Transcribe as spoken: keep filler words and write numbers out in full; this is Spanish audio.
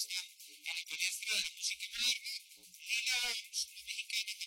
está en la industria de la música moderna, Lila Downs, una mexicana